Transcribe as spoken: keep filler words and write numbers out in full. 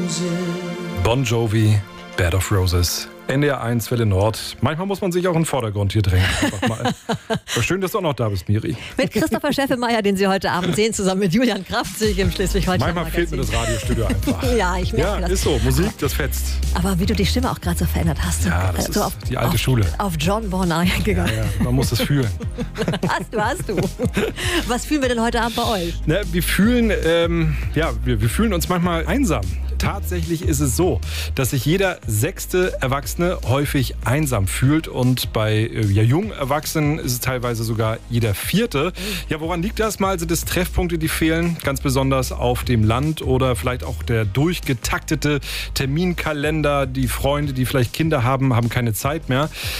Bon Jovi, Bed of Roses. N D R eins, Welle Nord. Manchmal muss man sich auch in den Vordergrund hier drängen. Einfach mal. Schön, dass du auch noch da bist, Miri. Mit Christopher Scheffelmeier, den Sie heute Abend sehen, zusammen mit Julian Kraftzig im Schleswig-Holstein. Manchmal fehlt mir das Radiostudio einfach. Ja, ich merke Ja, das. ist so. Musik, das fetzt. Aber wie du die Stimme auch gerade so verändert hast. Ja, das so ist auf, die alte auf, Schule. Auf John Bon eingegangen. Ja, ja, man muss es fühlen. Hast du, hast du. Was fühlen wir denn heute Abend bei euch? Ne, wir fühlen, ähm, ja, wir, wir fühlen uns manchmal einsam. Tatsächlich ist es so, dass sich jeder sechste Erwachsene häufig einsam fühlt und bei äh, ja, jungen Erwachsenen ist es teilweise sogar jeder vierte. Ja, woran liegt das? Mal sind es Treffpunkte, die fehlen, ganz besonders auf dem Land oder vielleicht auch der durchgetaktete Terminkalender. Die Freunde, die vielleicht Kinder haben, haben keine Zeit mehr.